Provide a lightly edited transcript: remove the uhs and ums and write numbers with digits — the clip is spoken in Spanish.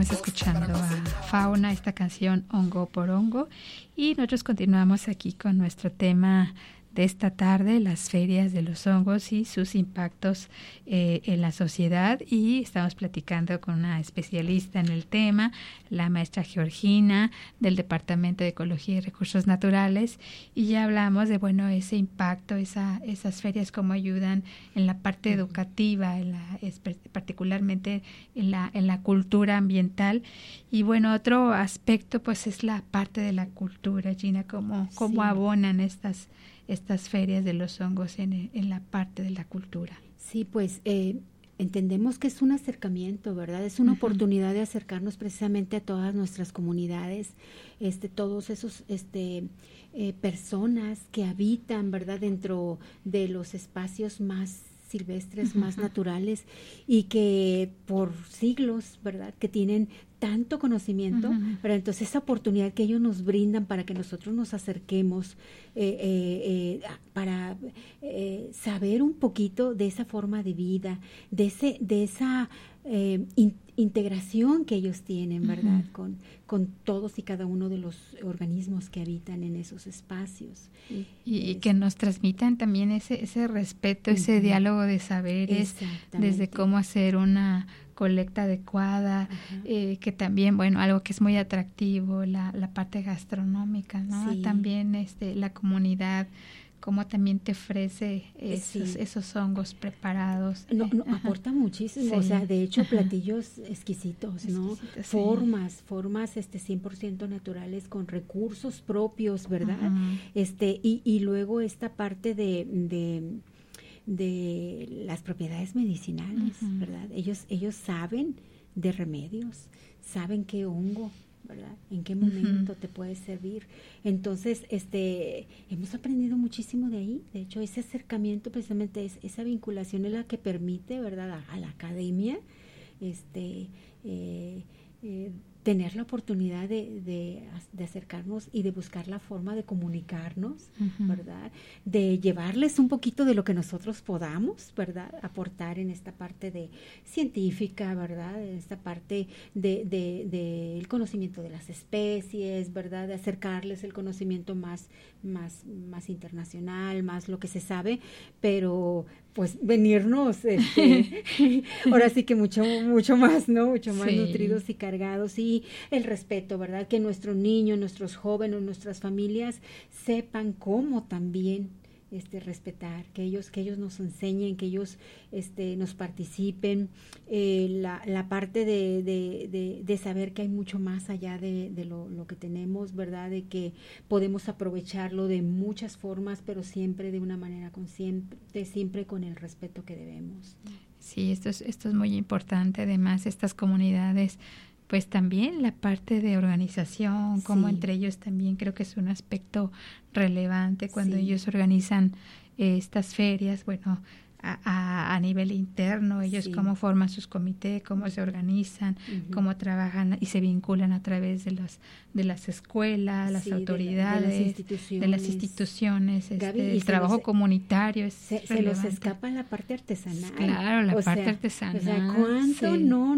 Estamos escuchando a Fauna, esta canción Hongo por Hongo, y nosotros continuamos aquí con nuestro tema de esta tarde, las ferias de los hongos y sus impactos en la sociedad, y estamos platicando con una especialista en el tema, la maestra Georgina del Departamento de Ecología y Recursos Naturales, y ya hablamos de ese impacto, esas ferias cómo ayudan en la parte educativa, particularmente en la cultura ambiental. Y otro aspecto pues es la parte de la cultura, Gina, cómo abonan estas ferias de los hongos en la parte de la cultura. Sí, pues entendemos que es un acercamiento, ¿verdad? Es una oportunidad de acercarnos precisamente a todas nuestras comunidades, todos esos personas que habitan, ¿verdad?, dentro de los espacios más silvestres, más naturales, y que por siglos, ¿verdad?, que tienen tanto conocimiento, pero entonces esa oportunidad que ellos nos brindan para que nosotros nos acerquemos para saber un poquito de esa forma de vida, de esa integración que ellos tienen, ¿verdad?, con todos y cada uno de los organismos que habitan en esos espacios. Y que nos transmitan también ese respeto, ese diálogo de saberes, desde cómo hacer una colecta adecuada, que también, algo que es muy atractivo, la parte gastronómica, ¿no? Sí. También la comunidad, cómo también te ofrece esos hongos preparados. No, aporta muchísimo, o sea, de hecho, platillos exquisitos, ¿no? Formas 100% naturales con recursos propios, ¿verdad? Y luego esta parte de las propiedades medicinales, ¿verdad? Ellos saben de remedios, saben qué hongo, ¿verdad?, en qué momento te puede servir. Entonces, hemos aprendido muchísimo de ahí. De hecho, ese acercamiento, precisamente esa vinculación es la que permite, ¿verdad?, a la academia tener la oportunidad de acercarnos y de buscar la forma de comunicarnos, ¿verdad?, de llevarles un poquito de lo que nosotros podamos, ¿verdad?, aportar en esta parte de científica, ¿verdad?, en esta parte de el conocimiento de las especies, ¿verdad?, de acercarles el conocimiento más internacional, más lo que se sabe, pero pues venirnos ahora sí que mucho más, ¿no? Mucho más nutridos y cargados, y el respeto, ¿verdad?, que nuestros niños, nuestros jóvenes, nuestras familias sepan cómo también respetar, que ellos nos enseñen, que ellos nos participen, la parte de saber que hay mucho más allá de lo que tenemos, ¿verdad?, de que podemos aprovecharlo de muchas formas, pero siempre de una manera consciente, siempre con el respeto que debemos. Sí, esto es muy importante. Además, estas comunidades, pues también la parte de organización, como entre ellos también creo que es un aspecto relevante cuando ellos organizan estas ferias, a nivel interno, ellos cómo forman sus comités, cómo se organizan, cómo trabajan y se vinculan a través de las escuelas, las autoridades, de las instituciones, Gaby, el trabajo comunitario es se nos escapa la parte artesanal. Claro, la parte artesanal. O sea, ¿cuánto no